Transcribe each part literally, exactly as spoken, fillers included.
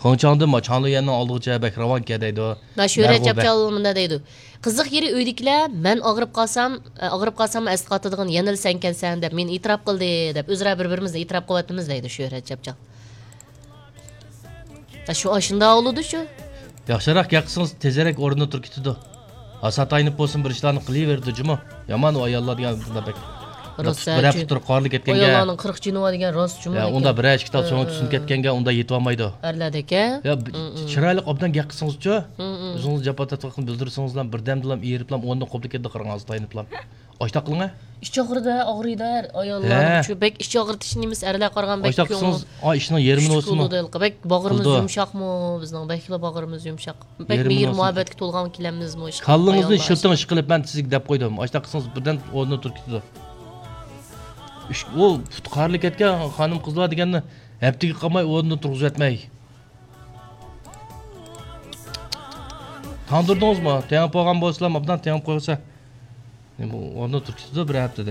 Konçandı mı çanlı yanına aldıkça bek ravan kedeydi. Na şöhret yapacağımında deydi. Kızıq yeri öydikiler men ağırıp kalsam, ağırıp kalsam esli qatıdığın yanıl sen kelsen dep men itiraf qıldı dep özra bir-birimizle itiraf qıvatımız deydi şöhret yapacaq. Da şu aşında oludu şu. Yaxşıрақ yaqsınız tezerek orunda tur kitidu. Asat aynıp bolsun bir işlarni qilaverdi juma. Yaman o ayollar degan bunda bek. Rosa. Bir hafta tur qarli ketganga. Oyollarning qirq jinoa degan rost juma. Ya onda bir ish kitap so'ng tusun ketganga onda yetib olmaydi. Arladek a? Ya chiroyli obdan gap qilsangiz-chi. O'zingiz japotat qilib bildirsangizlar birdamdilam eriblam onda qo'pli ketdi qirg'angiz tayniblam. Oshta qiling-a. İş ağrıda, ağrıda ayollar. Şu bek iş ağrıtışın nimiz erler qargan bek. Oshta qilsangiz, ay ishning yerimini olsunmi? Bek bağrımız yumşaqmı? Bizning bekli bağrımız yumşaq. Bek mehir muhabbetga to'lgan kelamizmi? Qallingizni shiltin ish qilib men sizga deb qo'ydim. Oshta qilsangiz birdan o'rnidan turib ketdi. O qarli ketgan xonim qizlar deganni haftaga qolmay o'rnidan turg'izib etmay. Tandirdingizmi? Tengib qo'ygan bo'lsalar, obdan tengib qo'ysa. Bu o'rnidan turib ketdi bir haftada.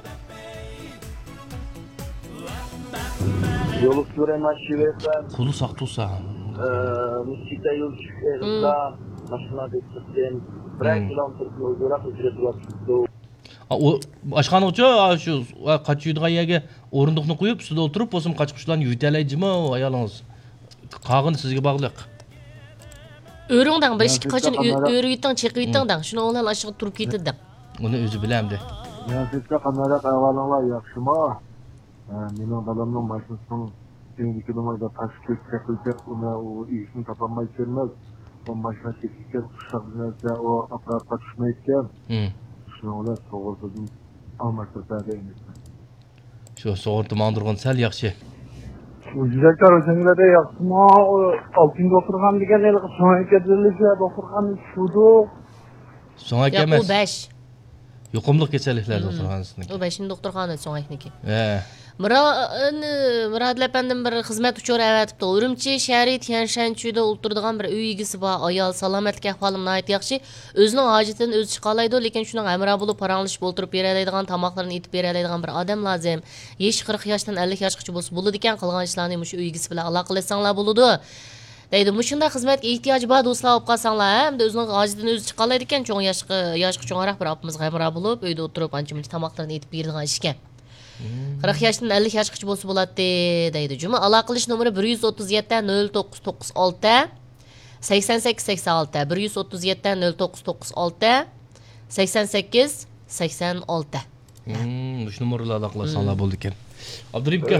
Yolu süren aşivetten, Kulu saqtusa. Müskite yol çıkışında, maşına geçtikten, bir kilometre yolculuğa ücret yaptı. O aşqanıqcha shu qaçıydigan yerga o'rindiqni qo'yib, ustida o'tirib, bo'lsin qachiqishlarni yutalayjimi ayolingiz? Qag'ini sizga bog'liq. O'ringdan bir ikki qachon o'riyitdan chiqiyitdan, shuni o'lan aşağı turib ketdi. Uni o'zi bilamdi. Men sizga qanday ahvolinglar yaxshimi? Mening dadamning mashinasini keyingi kilometrda tashib ketsa, uni u ishni topolmay kelmas. O mashina ketgan qishloqda o apparatga tushmayotgan. Şunlar soğurduğum almakta değiliz. Şu soğurdu mandırğın sel yaxşı. Ücretler özenlerde yapma altında oturgan digen el sonra kedilişe oturgan şudu. Sonra gelmez. Ya bu beş. Yoqumluq kasalliklerde oturgansıniki. O beşinci doktorxona so'ngniki. He. Murad efendim bir xizmat uchun avatibdi. Urumchi shahri Tianshanchuda o'tiradigan bir uy egasi bor. Ayol salomatlik ahvolim nihoyat yaxshi. O'zining hojatini o'zi chiqalaydi, lekin shuning amra bo'lib paranglashib o'tirib beradigan, tomoqlarni etib beradigan bir odam lozim. Yosh qirq yoshdan ellik yoshgacha bo'lsa bo'ladi ekan, qilgan ishlarni shu uy egasi bilan aloqa qilsanglar bo'ladi. Deydi, mushunda xizmatga ehtiyoji bor do'stlar olib qolsanglar, hamda o'zining hojatini o'zi chiqalaydi ekan, cho'ng yoshga, yoshga cho'ngroq bir opamiz amra bo'lib, uyda o'tirib ancha-muncha tomoqlarni etib beradigan ish ekan. qirq yoshdan ellik yoshgacha bo'lsa bo'ladi deydi. Juma aloqalish nomeri bir yuz o'ttiz yetti nol to'qqiz to'qqiz olti sakson sakkiz sakson olti bir yuz o'ttiz yetti nol to'qqiz to'qqiz olti sakson sakkiz sakson olti. Hmm, shu nomerlarga aloqalashsanglar bo'ldi ekan. Abdurim aka.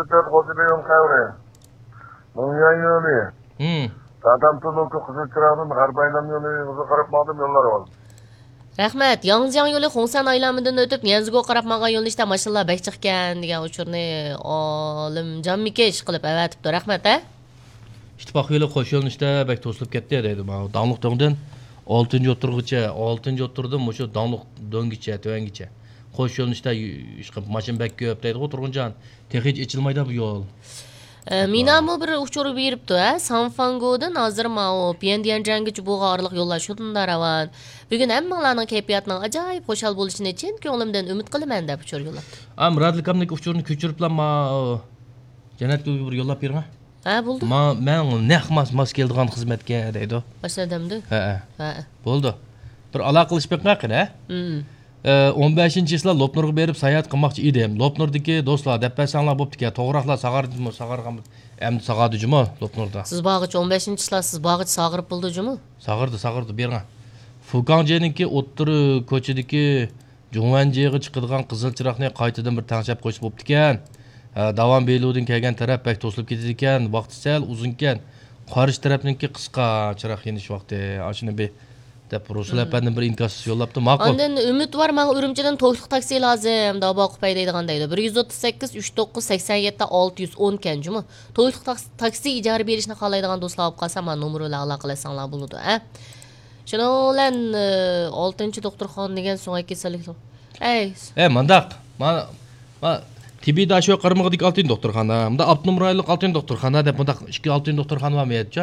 Hmm. Adam tuluku kızıl çırağının harbaylam yolu uzun qarab mağdım yolları var. Rahmat, Yangjiang yo'li Xongsan aylamidan o'tib, Yanziga qarab maqan yo'lishda mashinalar bek chiqqan degan uchurni Olimjon Mikesh qilib avatibdi. Rahmat, a? İttifoq yo'li qo'sh yo'linishda bek to'silib ketdi deydi. Men Danliq do'ngdan oltinchi o'tirg'icha, oltinchi o'tirdim, o'sha Danliq do'ngicha, tuvangicha. Qo'sh yo'linishda ish qilib mashina bek ko'p deydi, o'tirgunjan. Texnik ichilmaydi bu yo'l. Menamo bir uchurib beribdi, a? Sanfangodan hozir ma'o Pyongyanggacha bo'lgan oraliq yo'llar shunda ravan. Bugun hammalarning kayfiyatining ajoyib xo'shal bo'lishini chin ko'nglimdan umid qilaman deb uchur yo'llabdi. Am Radlikamning uchurni ko'chiriblar ma Jannatga bir yo'llab berma. Ha, bo'ldi. Ma men nahmas mas keldigan xizmatga deydi. Boshladimdi. Ha, ha. Bo'ldi. Bir aloqa qilish beqaqin, ha? Hmm. o'n beshinchi yilda Lopnurga berib sayohat qilmoqchi edim. Lopnurdagi do'stlar deb bersanglar bo'pti-ku. To'g'riqlar sag'ardimi, sag'argan. Endi sag'adi juma Lopnurda. Siz bog'ichi o'n beshinchi yilda siz bog'ichi sag'irib bo'ldi juma? Sag'irdi, sag'irdi bergan. Fukanjeninki o'ttiri ko'chadagi Jungwanjiga chiqadigan qizil chiroqni qaytadan bir tangshab qo'yib bo'pti ekan. Davom Beyludin kelgan taraf bak to'silib ketdi ekan, vaqti sal uzun ekan. Qarish tarafniki qisqa chiroq yenish vaqti. Ashuni be deb Rasul apandan bir inkas yo'llabdi. Ma'qul. Ondan umid var, men Urumchidan to'yliq taksi lozim, da boqib paydaydigan deydi. bir yuz o'ttiz sakkiz uch to'qqiz sakson yetti olti yuz o'n kan juma. To'yliq taksi ijara berishni xohlaydigan do'stlar olib qolsa, men nomer bilan aloqa qilsanglar bo'ladi, ha? Shuni bilan oltinchi doktorxona degan so'nggi kasallik. Ey. Ey, mandaq. Men men tibbiy dasho qarmog'idagi oltinchi doktorxona, bunda Abdumroylik oltinchi doktorxona deb bunda ikki oltinchi doktorxona var mı-chi?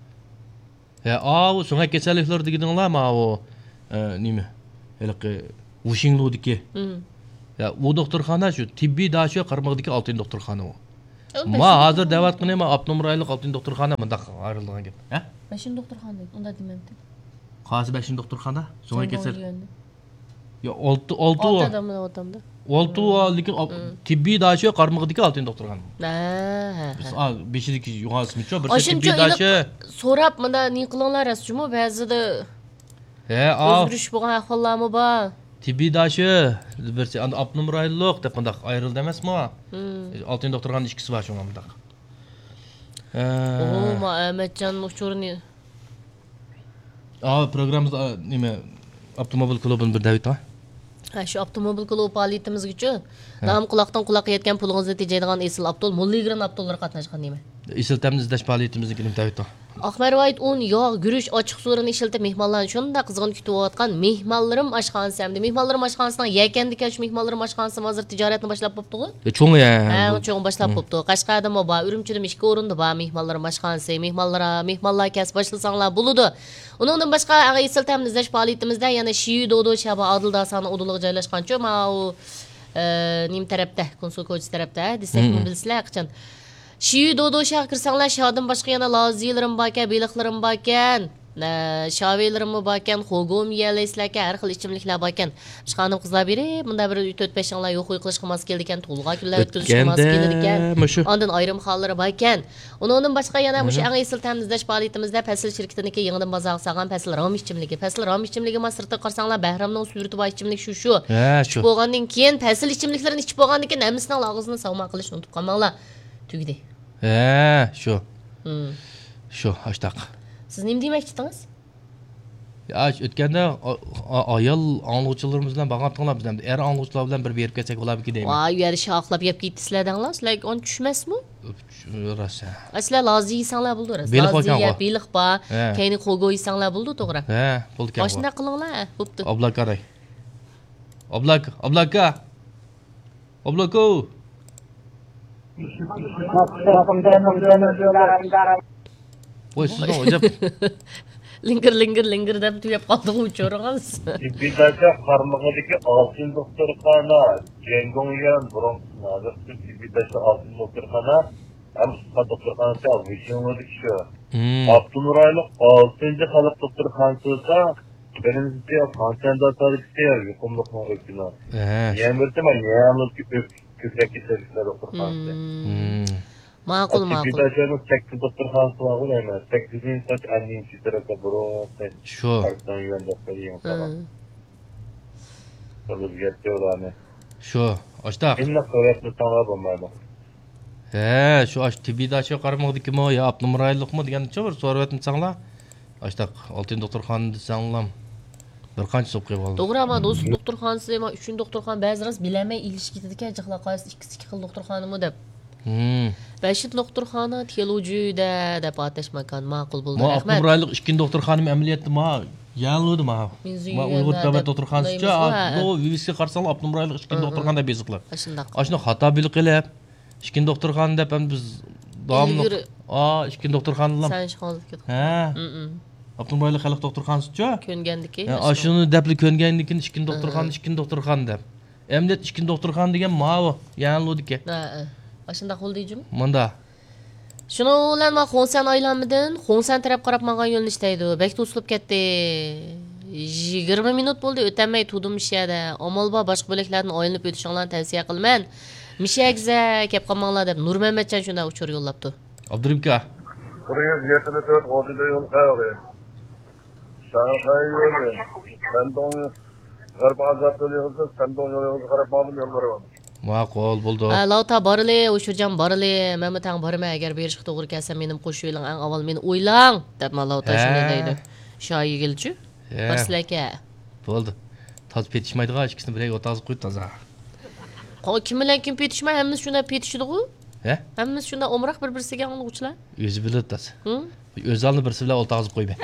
Ya, o so'nggi kasalliklar deganlar ma o nima? Haliqi Wushingludiki. Ya, u doktorxona shu tibbiy dasho qarmog'idagi oltinchi doktorxona u. Ma hozir davatqini ma Abnumraylik oltin doktorxona mundaq ayrilgan gap. Ha? beshinchi doktorxona, unda demamdi. Qaysi beshinchi doktorxona? So'ng kesir. Olti Yo olti olti odamda odamda. olti lekin tibbiy dashi qarmog'idagi oltin doktorxona. Ha. Biz beshinchi yuqorisicha bir Oshuncha tibbiy dashi. So'rab menda ne qilinglar asjumi ba'zida He, a o'zgarish bo'lgan ahvollarmi bor? tibbiy dashi bir Abnumraylik deb bundaq ayrildi emasmi? Oltin doktorxona ikkisi bor shunga bundaq. Oo, ma Ahmetcan uçurni. Aa programımızda nima avtomobil klubun bir davet var. Ha, shu avtomobil klub faoliyatimiz uchun dam quloqdan quloqqa yetgan pulingizni tejaydigan Esil Abdul Mulligran Abdullar qatnashgan nima? İşletemiz izlash faoliyatimizga kim davet var. Ahmervayt un yog' guruch ochiq suvini ishlatib mehmonlarni shunda qizg'in kutayotgan mehmonlarim oshxonasi hamda mehmonlarim oshxonasining yakandika shu mehmonlarim oshxonasi hozir tijoratni boshlab bo'pti-ku. E cho'ng ya. Ha, cho'ng boshlab bo'pti. Qashqarda mo bor, Urumchida ikki o'rinda bor mehmonlarim oshxonasi, mehmonlar, mehmonlar kasb boshlasanglar bo'ladi. Uningdan boshqa Esil ta'min izlash faoliyatimizda yana Shiyu Dodo Shaba Odil Dasani o'diliga joylashgancha ma u nim tarafda, konsul ko'ch tarafda, desakmi bilsizlar qachon. Shiyu Dodo Shah kirsanglar shodim boshqa yana lozilarim bor ekan, beliqlarim bor ekan, shavelarim bor ekan, xogom yelaysizlar ekan, har xil ichimliklar bor ekan. Chiqanim qizlar berib, bunda bir to'rt besh yillar yo'q qo'y qilish qilmas keldi ekan, to'lg'a kunlar o'tkazishga mos keldi ekan. Ondan ayrim hollari bor ekan. Uningdan boshqa yana o'sha eng Esil ta'min izlash faoliyatimizda Fasl shirkatiniki yangidan bozor salgan Fasl rom ichimligi, Fasl rom ichimligi ma sirtda qarsanglar Bahramning surati bor ichimlik shu shu. Ha, shu. Bo'lgandan keyin Fasl ichimliklarini ichib bo'lgandan keyin hammasini og'zini savma qilish unutib qolmanglar. Tugdi. He, shu. Hmm. Shu, hashtag. Siz nima demoqchi edingiz? Ya, o'tganda ayol angluvchilarimiz bilan bag'atdilar biz ham er angluvchilar bilan bir berib ketsak bo'larmi deyman. Voy, u yerda shoqlab yeb ketdinglar, sizlar on tushmasmi? Rosa. Aslan lozi yesanglar bo'ldi, rosa. Lozi yeb, beliq bor, kayni qo'go yesanglar bo'ldi, to'g'ri. He, bo'ldi ekan. Boshna qilinglar, bo'pti. Oblak qaray. Oblak, oblaka. Oblako. Voy, siz nima ajab. Linger linger linger deb tuyab qoldik ucho'rg'ansiz. Tibbidacha qarmog'idagi oltin doktorxona, Jengongyan Bronx hozir tibbidacha oltin doktorxona, ham sifat doktorxonasi Vishnudik shu. Abdunuraylik oltinchi xalq doktorxonasida birinchi Xonchanda tarixi yuqumliqni o'tdilar. Yana bir tema yangi ko'krak kasalliklar doktorxonasi. Ma'qul, ma'qul. Tibbidachaning sakkiz doktorxonasi bor emas, sakkizinchi anninchi tarafda biroz shu. Shu, ochta. Inna so'rashni tanlab bo'lmaydi. He, shu ash tibbidacha qarmoqdikimi yo Abnumraylikmi degancha bir so'rayotgan sanglar. Ochta oltin doktorxona desanglar. Bir qancha so'p qilib oldi. To'g'ri, ama do'st doktorxonasi ham uchinchi doktorxona ba'ziraz bilamay ilish ketadi ekan, jiqla qaysi ikkisi ikki xil doktorxonami deb. Hmm. Beşit doktorxona teolojiyada deb atashmagan ma'qul bo'ldi. Ma Abnumraylik ikkinchi doktorxonim amaliyotda ma yanludi ma. Ma Uyg'ur davlat doktorxonasicha, bu Vivisga qarasanglar Abnumraylik ikkinchi doktorxonada beziqlar. Shundoq. Ashuna xato bil qilib, ikkinchi doktorxona deb ham biz davomli. A, ikkinchi doktorxonalar. Sen ishxonada ketdi. Ha. Abnumraylik xalq doktorxonasicha. Ko'ngandiki. Ashuni debli ko'ngandikin ikkinchi doktorxona, ikkinchi doktorxona deb. Emlet ikkinchi doktorxona degan ma yanludiki. Ha, ha. Aşında qol deyjimi? Manda. Shuni bilan men Xonsan aylanmidan, Xonsan taraf qarab menga yo'lnishdaydi. Bek to'silib ketdi. yigirma minut bo'ldi, o'tamay tudim ishada. Amalba boshqa bo'laklarni aylanib o'tishinglarni tavsiya qilman. Mishakza kelib qolmanglar deb Nurmamatjon shunda uchur yo'llabdi. Abdurimka. Buraya yetini to'rt odida yo'l qayerga? Shanxay yo'li. Sandong G'arb azab yo'li, Sandong yo'liga qarab bordim yo'llari bor. Ma'qul bo'ldi. Lauta borili, o'shirjan borili, men tang borma agar berishga to'g'ri kelsa menim qo'shiq yo'ling eng avval meni o'ylang deb Lauta shunday deydi. Shoyigilchi. Barslaka. Bo'ldi. Toz petishmaydigan ikkisini birga o'tazib qo'ydi toza. Qo'y kim bilan kim petishmay, hammamiz shunda petishdi-ku. He? Hammamiz shunda omroq bir-birsiga o'g'uvchilar. O'zi biladi toz. O'zalni birsi bilan o'tazib qo'yma.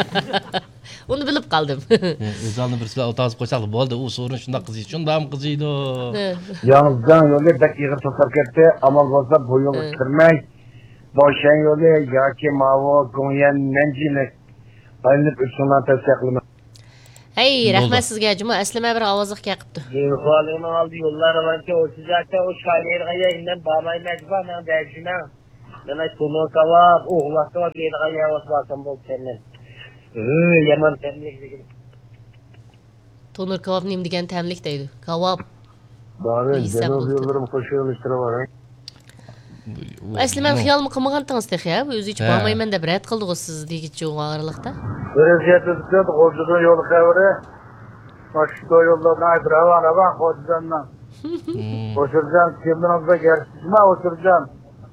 Uni bilib qoldim. O'zalni birsi bilan o'tazib qo'ysak bo'ldi, u so'rin shunda qiziydi, shunda ham qiziydi. Yalnızdan yo'li bak yig'ib to'xtab ketdi, amal bo'lsa bu yo'lga kirmay, Boşan yo'li yoki Mavo, Go'yan, Nanjilik aylanib o'tishni tavsiya qilaman. Hey, Ay, rahmat sizga Cuma. Aslima bir ovozliq gapibdi. Yuvalığını aldı yollar avanca o sıcakta o şairgaya inden bağmay mecba ben dercime. Bana sonu kavab, uğlakta o geyirgaya vasılatım bol senden. Iıı, yaman temlik dedim. Tonur kebab neyim degan tamlik deydi. Kebab. Bari İyi, sen Cenab buldun. yollarım koşuyor işte var. ha. Aslima xiyolmi qilmagantingiz tex ya. O'zi hech Ha. bormayman deb rad qildi siz degicha og'irliqda. Vaziyette tutuyordu. Koşuduğun yolu kavre. Başka yollarına ait ravana bak koşudandan. Koşuracaksın. Kimden olsa gerçekme oturacaksın.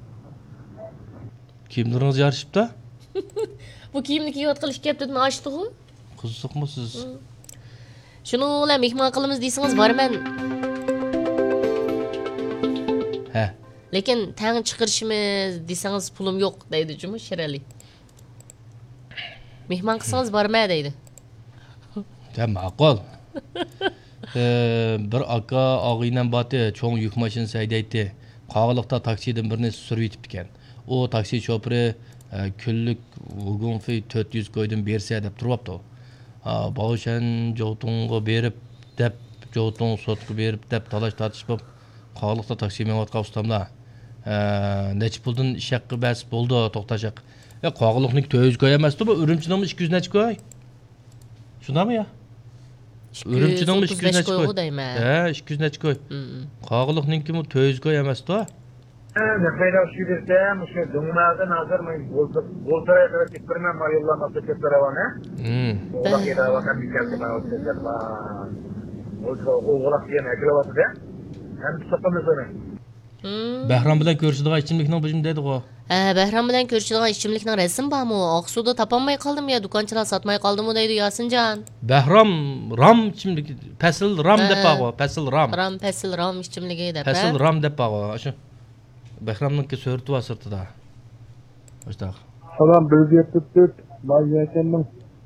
Kimdiriniz yarışıpta? Bu kiyimni kiyib qilish keptini ochdi-ku. Qiziqmi siz? Shuni ular mehmon qilamiz deysangiz borman. He. Lekin tang chiqarishimiz desangiz pulim yo'q deydi Juma Shirali. Mehmon qilsangiz borma deydi. Ya ma'qul. Ee, bir aka og'iydan boti cho'ng yuk mashinasi haydaydi. Qog'liqda taksidan birini surib yetibdi ekan. U taksi chopiri kunlik vagon fee to'rt yuz ko'ydan bersa deb turibdi. Bo'shan Jovtunga berib deb Jovtung sotga berib deb talash tortish bo'lib qog'liqda taksi menayotgan ustamda. Necha puldan ish haqqi bas bo'ldi to'xtashaq. Ya qog'liqning to'rt yuz ko'y emasdi bu, Urumchining ikki yuz necha ko'y? Shundami ya? Urumchining ikki yuz necha ko'y? deyman. He, ikki yuz necha ko'y. Qog'liqninki mu to'rt yuz ko'y emasdi. Ne kadar şiddetli, şu dünyada nazar mı? Boltaya kadar çıkırmam mayollar nasıl çıkar havana? Hmm. Oğlak yedi havadan bir kez bana o sesler var. Oğlak diye ne kadar var? Hem sapamız onu. Bahram bilan ko'rishadigan ichimlikning bujim dedi ku. Ha, Bahram bilan ko'rishadigan ichimlikning rasm bormi? Oqsuvda topolmay qoldimi yo do'konchilar sotmay qoldimi deydi Yasinjon. Bahram ram ichimlik, Pasil ram deb bago, Pasil ram. Ram pasil ram ichimligi deb. Pasil ram deb bago. Shu Bahramninki so'rti va sirtida. O'shtaq. Salam bilgi tuttuk. Ben yekendim.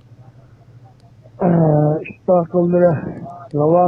İstahkılları. Ravan.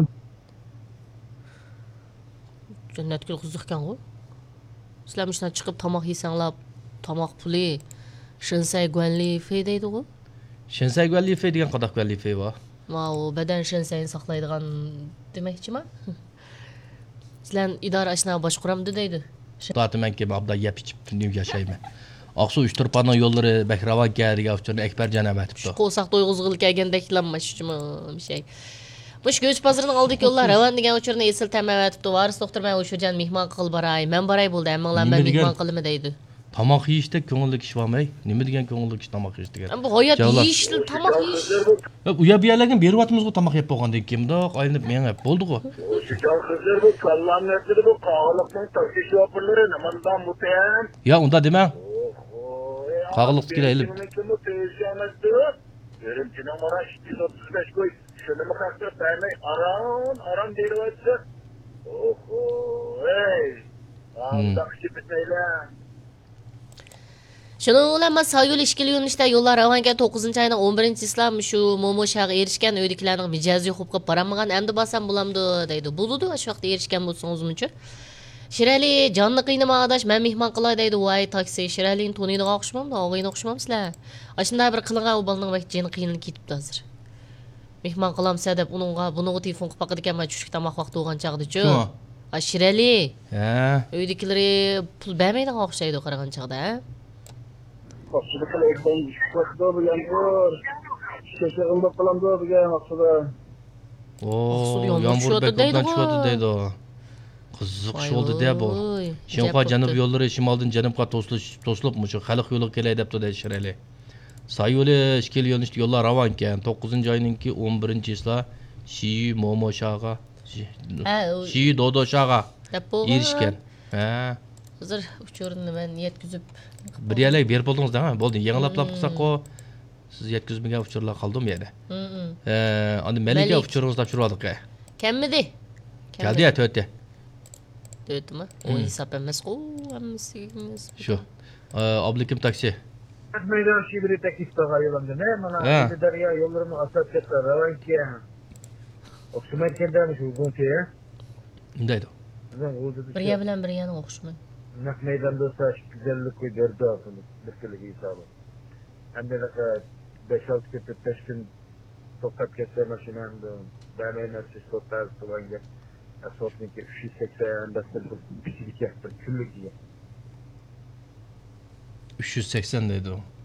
Jannatgul qiziqkan ku. Sizlar ishdan chiqib tomoq yesanglar, tomoq puli shinsay guanli fe deydi ku. Shinsay guanli fe degan qadaq guanli fe bor. Ma u badan shinsayni saqlaydigan demakchimi? Sizlar idora ishini boshqaramdi deydi. Datimenki abda yeb ichib dunyo yashayman. Oqsuv Uchturpanning yo'llari Bahravan degan uchun Akbar janob aytibdi. Qo'saq to'yg'izg'il kelgandaklanma shumi bir şey. Mush go'sht bozorining oldiki yo'llar Ravan degan uchurni esil tamavatibdi. Varis doktor men o'shajan mehmon qil boray. Men boray bo'ldi, ammo men mehmon qilma deydi. Tomoq yeyishda ko'ngillik ish bormay. Nima degan ko'ngillik ish tomoq yeyish degan? Bu hayot yeyish, tomoq yeyish. U yer bu yerlarga beryapmiz-ku tomoq yeb bo'lgandan keyin bundoq aylanib men bo'ldi-ku. Sıcak kızlar bu kallan netleri bu kağılıktan taşı şoförleri namandan muhteyen. Ya unda dema. Qog'liq kelaylik. Kim bu teyzemezdi? Görüntünün bana yüz otuz beş koy. Şunu mu kalktı? Beni aran, aran deyilmezse. Oho, hey. Ağzakçı bitmeyle. Shuni ulama Sayul ishkili yo'nalishda yo'llar Ravanga to'qqizinchi oyning o'n birinchi islam shu Momo shag'i erishgan uydagilarning mijozi yo'q qilib boramagan, endi bosam bo'lamdi deydi. Bo'ldi, shu vaqtda erishgan bo'lsangiz-muncha. Shirali jonni qiynama adash, men mehmon qilay deydi. Voy taksi Shiralining to'niga o'xshamamdi, og'ayni o'xshamamsizlar. Ashunda bir qilgan u balning vaqt jini qiynalib ketibdi hozir. Mehmon qilamsa deb uningga buningga telefon qilib baqadi ekan, men tushlik tomoq vaqti bo'lgan chaqda-chu. A Shirali. Ha. Uydagilari pul bermaydigan o'xshaydi qaragan chaqda, ha? Koşulukla ekran koşuda bu yanıyor. Şeşeğimde falan da bu gelen aslında. Oo, yomg'ir yomg'ir tushyapti deydi bekobdan ku. tushyapti deydi. Qiziq Voy bo'ldi de bu. voy, Shinxo jab janub bo'pti. yo'llari shimoldan janubga to'silish to'silibmi shu xalq yo'li kelay debdi deydi Shirali. Sayuli ishkil yo'nalishda yo'llar ravon ekan. to'qqizinchi oyninki o'n birinchi isla Shi Momo shag'a. Ha, Shi Dodo shag'a deb bo'lgan. erishgan. Ha. Hozir uchorini men yetkazib Bir yerlik berib bo'ldingiz-da, bo'ldi. Yangilaplab qilsak-ku siz yetkazmagan uchurlar qoldimi yana? Hmm. Eh, endi Malika Malik. uchuringizni topshirib oldik. Kammidi? Keldi ya to'rtta. Döydimi? O hesap emas-ku, hammasi emas. Shu. Oblikim taksi. Meydan şibiri teklif daha yolunda ne? Ha. Bana bir derya yollarımı asat ettiler. Ravan ki. Oksumer kendilermiş uygun ki. Undaydi. Birga bilan birgani o'xshamaydi. Nak meydanda saç güzellik ve derdi altında. Birkelik hesabı. Hem de beş altı köpek beş gün to'xtab ketsa mashinamni bamaynatsiz to'xtab turganga sotniki uch yuz sakson dastur bichib ketdi kunligiga uch yuz sakson deydi u.